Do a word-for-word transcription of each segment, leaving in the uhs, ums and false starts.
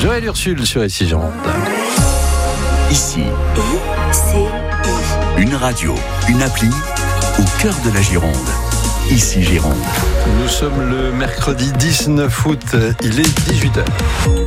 Joël Ursule sur Ici Gironde. Ici, I, C, I. une radio, une appli au cœur de la Gironde. Ici Gironde. Nous sommes le mercredi dix-neuf août, il est dix-huit heures.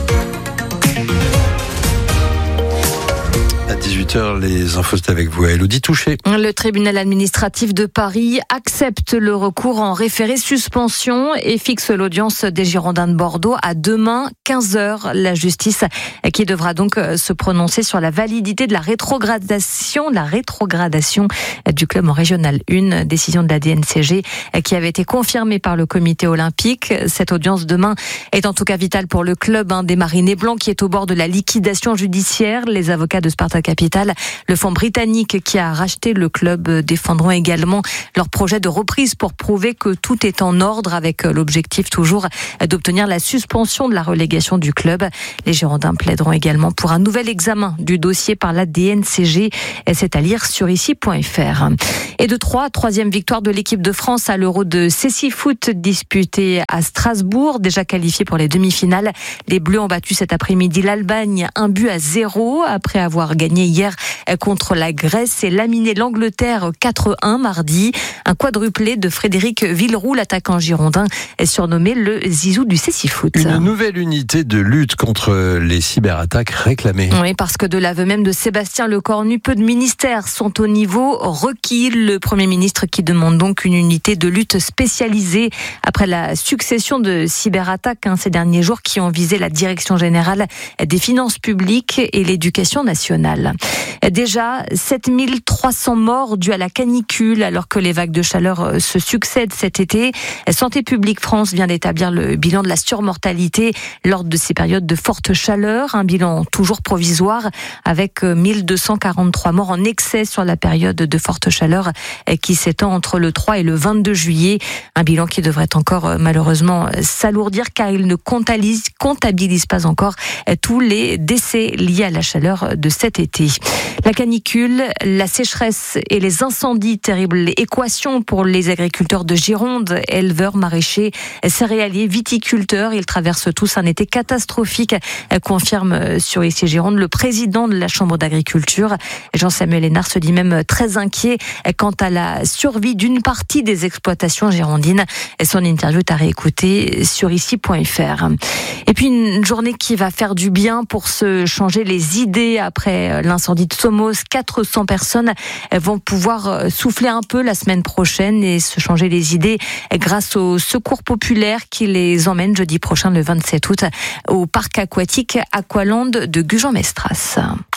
À dix-huit heures, les infos, c'est avec vous, Elodie Touché. Le tribunal administratif de Paris accepte le recours en référé suspension et fixe l'audience des Girondins de Bordeaux à demain, quinze heures. La justice qui devra donc se prononcer sur la validité de la rétrogradation, la rétrogradation du club en régional un, décision de la D N C G qui avait été confirmée par le comité olympique. Cette audience demain est en tout cas vitale pour le club hein, des Marinés Blancs qui est au bord de la liquidation judiciaire. Les avocats de Sparta Capital, le fonds britannique qui a racheté le club, défendront également leur projet de reprise pour prouver que tout est en ordre avec l'objectif toujours d'obtenir la suspension de la relégation du club. Les Girondins plaideront également pour un nouvel examen du dossier par la D N C G. C'est à lire sur ici point f r. Et de trois, troisième victoire de l'équipe de France à l'Euro de Cécifoot disputé à Strasbourg, déjà qualifié pour les demi-finales. Les Bleus ont battu cet après-midi l'Albanie un but à zéro après avoir gagné hier contre la Grèce et laminé l'Angleterre quatre un mardi. Un quadruplé de Frédéric Villeroux, l'attaquant girondin, est surnommé le Zizou du Cécifoot. Une nouvelle unité de lutte contre les cyberattaques réclamée. Oui, parce que de l'aveu même de Sébastien Lecornu, peu de ministères sont au niveau requis. Le Premier ministre qui demande donc une unité de lutte spécialisée après la succession de cyberattaques hein, ces derniers jours qui ont visé la Direction générale des finances publiques et l'éducation nationale. Déjà, sept mille trois cents morts dus à la canicule alors que les vagues de chaleur se succèdent cet été. Santé publique France vient d'établir le bilan de la surmortalité lors de ces périodes de forte chaleur. Un bilan toujours provisoire avec mille deux cent quarante-trois morts en excès sur la période de forte chaleur qui s'étend entre le trois et le vingt-deux juillet. Un bilan qui devrait encore malheureusement s'alourdir car il ne comptabilise, comptabilise pas encore tous les décès liés à la chaleur de cet été. La canicule, la sécheresse et les incendies, terribles équations pour les agriculteurs de Gironde, éleveurs, maraîchers, céréaliers, viticulteurs. Ils traversent tous un été catastrophique, confirme sur Ici Gironde le président de la Chambre d'agriculture. Jean-Samuel Hénard se dit même très inquiet quant à la survie d'une partie des exploitations girondines. Son interview est à réécouter sur ici point f r. Et puis une journée qui va faire du bien pour se changer les idées après l'incendie de Somos. quatre cents personnes vont pouvoir souffler un peu la semaine prochaine et se changer les idées grâce au secours populaire qui les emmène jeudi prochain, le vingt-sept août, au parc aquatique Aqualand de Gujan-Mestras.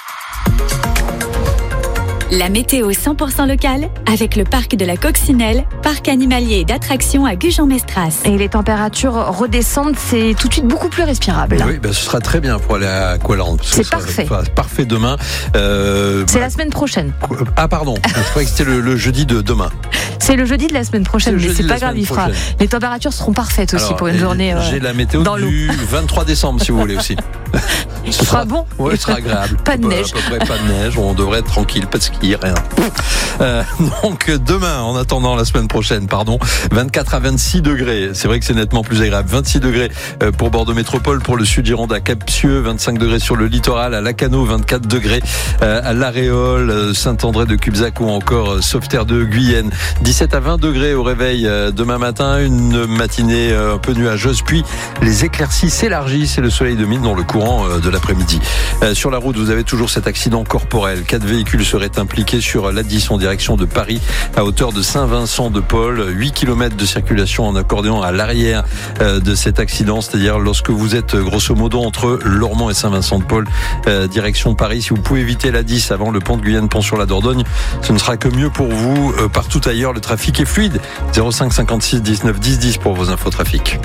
La météo cent pour cent locale avec le parc de la Coccinelle, parc animalier et d'attractions à Gujan-Mestras. Et les températures redescendent, c'est tout de suite beaucoup plus respirable. Oui, ben ce sera très bien pour aller à Aqualand. C'est parfait. Parfait demain. Euh, c'est bah, la semaine prochaine. Ah pardon, je croyais que c'était le, le jeudi de demain. C'est le jeudi de la semaine prochaine, c'est mais c'est pas grave, il fera. Les températures seront parfaites aussi. Alors, pour une journée euh, j'ai la météo dans du vingt-trois décembre si vous voulez aussi. Ce sera, sera bon. Oui, ce sera agréable. Pas de neige. À peu près pas de neige, on devrait être tranquille, pas de ski, rien. Euh, donc demain, en attendant la semaine prochaine, pardon, vingt-quatre à vingt-six degrés. C'est vrai que c'est nettement plus agréable. vingt-six degrés pour Bordeaux Métropole, pour le sud Gironde à Capcieux, vingt-cinq degrés sur le littoral, à Lacano, vingt-quatre degrés à l'Aréole, Saint-André de Cubzac ou encore Sauveterre de Guyenne. dix-sept à vingt degrés au réveil demain matin, une matinée un peu nuageuse, puis les éclaircies s'élargissent et le soleil domine dans le courant de l'après-midi. Sur la route, vous avez toujours cet accident corporel. Quatre véhicules seraient impliqués sur l'A dix en direction de Paris à hauteur de Saint-Vincent-de-Paul. huit kilomètres de circulation en accordéon à l'arrière de cet accident, c'est-à-dire lorsque vous êtes grosso modo entre Lormont et Saint-Vincent-de-Paul, direction Paris. Si vous pouvez éviter l'A dix avant le pont de Guyenne, pont sur la Dordogne, ce ne sera que mieux pour vous. Partout ailleurs, le trafic est fluide. zéro cinq cinquante-six dix-neuf dix dix pour vos infos trafic.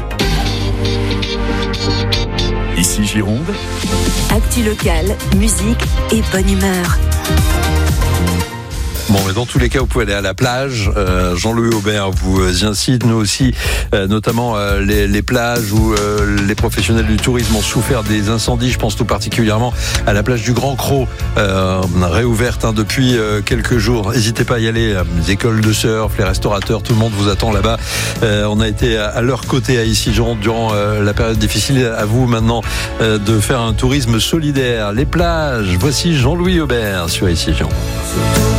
Ici Gironde. Actu locale, musique et bonne humeur. Bon, Bon, mais dans tous les cas, vous pouvez aller à la plage. Euh, Jean-Louis Aubert vous y incite. Nous aussi, euh, notamment euh, les, les plages où euh, les professionnels du tourisme ont souffert des incendies. Je pense tout particulièrement à la plage du Grand Cros, euh, réouverte hein, depuis euh, quelques jours. N'hésitez pas à y aller. Les écoles de surf, les restaurateurs, tout le monde vous attend là-bas. Euh, on a été à, à leur côté à Issy-Gironde durant euh, la période difficile. À vous maintenant euh, de faire un tourisme solidaire. Les plages. Voici Jean-Louis Aubert sur Issy-Gironde.